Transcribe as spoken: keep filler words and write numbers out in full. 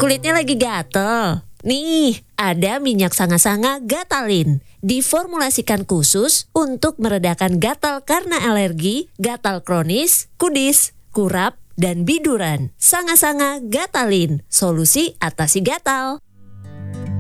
kulitnya lagi gatel? Nih, ada minyak sanga-sanga Gatalin. Diformulasikan khusus untuk meredakan gatal karena alergi, gatal kronis, kudis, kurap, dan biduran. Sanga-sanga Gatalin, solusi atasi gatal.